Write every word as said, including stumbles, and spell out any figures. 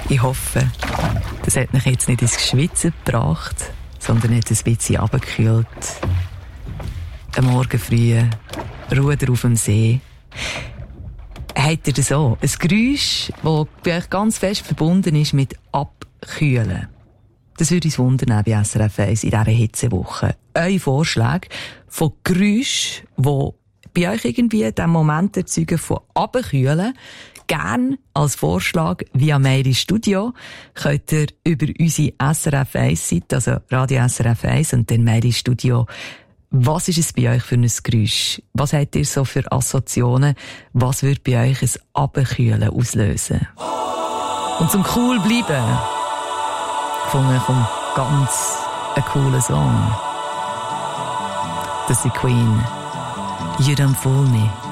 Ich hoffe, das hat mich jetzt nicht ins Schwitzen gebracht, sondern hat ein bisschen runtergekühlt. Am Morgen früh, Ruder auf dem See. Habt ihr das auch? Ein Geräusch, das bei euch ganz fest verbunden ist mit Abkühlen. Das würde uns wundern bei S R F eins in dieser Hitzewoche. Eure Vorschläge von Geräuschen, die bei euch irgendwie den Moment erzeugen von Abkühlen, gern als Vorschlag via Mail ins Studio, könnt ihr über unsere S R F eins Seite, also Radio S R F eins und dann Mail ins Studio. Was ist es bei euch für ein Geräusch? Was habt ihr so für Assoziationen? Was würde bei euch ein Abkühlen auslösen? Und zum cool bleiben, von mir kommt ganz ein cooler Song. Das ist Queen. You Don't Fool Me.